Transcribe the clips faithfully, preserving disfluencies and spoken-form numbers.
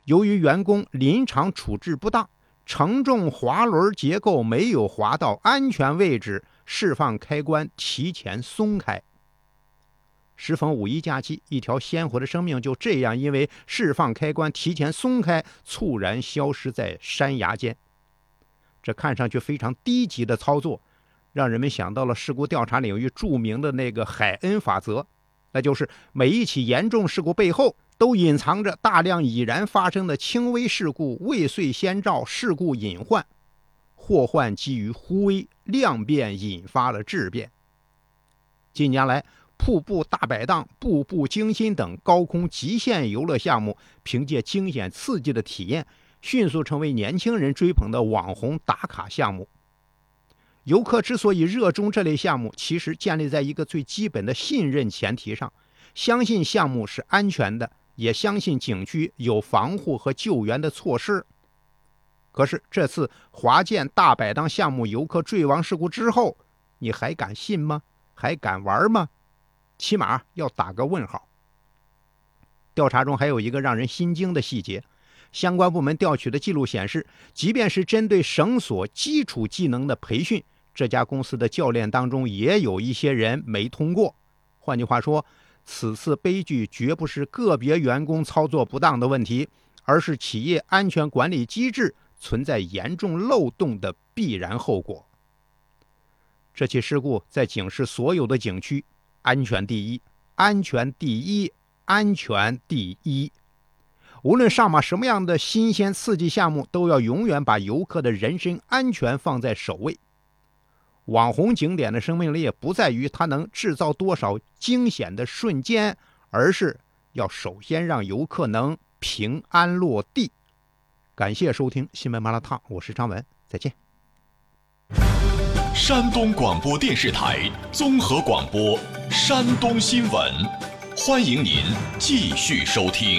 由于员工临场处置不当，承重滑轮结构没有滑到安全位置，释放开关提前松开。时逢五一假期，一条鲜活的生命就这样因为释放开关提前松开，猝然消失在山崖间。这看上去非常低级的操作，让人们想到了事故调查领域著名的那个海恩法则，那就是每一起严重事故背后都隐藏着大量已然发生的轻微事故，未遂先兆，事故隐患，祸患基于忽微，量变引发了质变。近年来，瀑布大摆荡、步步惊心等高空极限游乐项目，凭借惊险刺激的体验，迅速成为年轻人追捧的网红打卡项目。游客之所以热衷这类项目，其实建立在一个最基本的信任前提上，相信项目是安全的，也相信景区有防护和救援的措施。可是这次华建大摆荡项目游客坠亡事故之后，你还敢信吗？还敢玩吗？起码要打个问号。调查中还有一个让人心惊的细节，相关部门调取的记录显示，即便是针对绳索基础技能的培训，这家公司的教练当中也有一些人没通过。换句话说，此次悲剧绝不是个别员工操作不当的问题，而是企业安全管理机制存在严重漏洞的必然后果。这起事故在警示所有的景区，安全第一，安全第一，安全第一。无论上马什么样的新鲜刺激项目，都要永远把游客的人身安全放在首位。网红景点的生命力不在于它能制造多少惊险的瞬间，而是要首先让游客能平安落地。感谢收听新闻麻辣烫，我是张文，再见。 山东广播电视台综合广播山东新闻，欢迎您继续收听。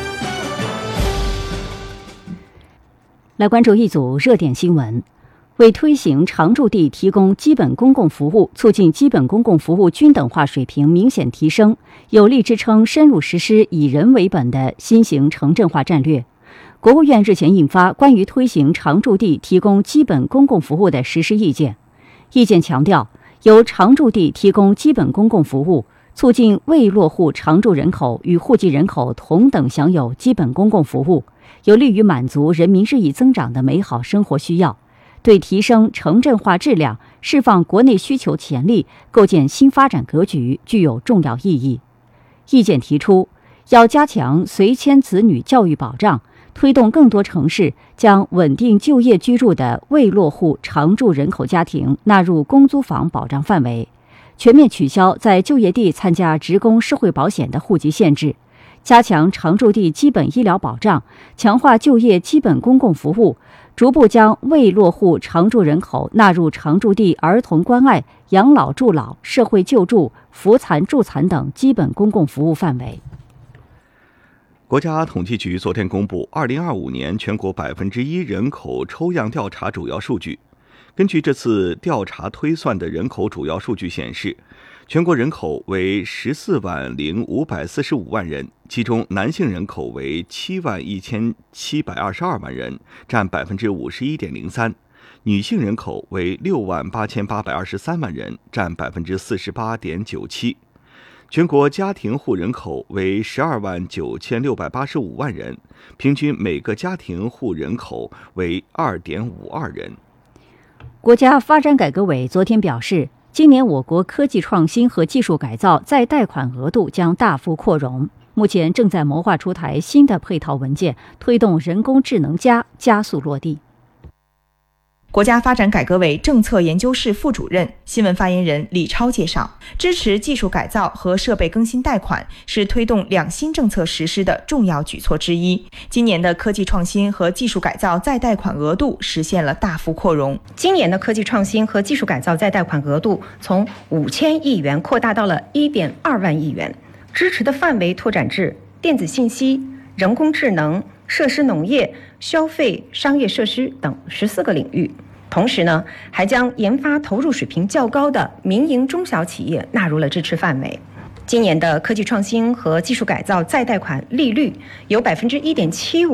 来关注一组热点新闻。为推行常住地提供基本公共服务，促进基本公共服务均等化水平明显提升，有力支撑深入实施以人为本的新型城镇化战略，国务院日前印发《关于推行常住地提供基本公共服务的实施意见》。意见强调，由常住地提供基本公共服务，促进未落户常住人口与户籍人口同等享有基本公共服务，有利于满足人民日益增长的美好生活需要，对提升城镇化质量、释放国内需求潜力、构建新发展格局具有重要意义。意见提出，要加强随迁子女教育保障，推动更多城市将稳定就业居住的未落户常住人口家庭纳入公租房保障范围，全面取消在就业地参加职工社会保险的户籍限制，加强常住地基本医疗保障，强化就业基本公共服务，逐步将未落户常住人口纳入常住地儿童关爱、养老助老、社会救助、扶残助残等基本公共服务范围。 国家统计局昨天公布二零二五年全国百分之一人口抽样调查主要数据。根据这次调查推算的人口主要数据显示，全国人口为十四万零五百四十五万人，其中男性人口为七万一千七百二十二万人，占百分之五十一点零三；女性人口为六万八千八百二十三万人，占百分之四十八点九七。全国家庭户人口为十二万九千六百八十五万人，平均每个家庭户人口为二点五二人。 国家发展改革委昨天表示，今年我国科技创新和技术改造再贷款额度将大幅扩容，目前正在谋划出台新的配套文件，推动人工智能加加速落地。 国家发展改革委政策研究室副主任、新闻发言人李超介绍，支持技术改造和设备更新贷款是推动两新政策实施的重要举措之一。今年的科技创新和技术改造再贷款额度实现了大幅扩容。 今年的科技创新和技术改造再贷款额度从五千亿元扩大到了一点二万亿元，支持的范围拓展至电子信息、人工智能、设施农业、消费、商业设施等十四个领域。同时呢，还将研发投入水平较高的民营中小企业纳入了支持范围。今年的科技创新和技术改造再贷款利率由百分之一点七五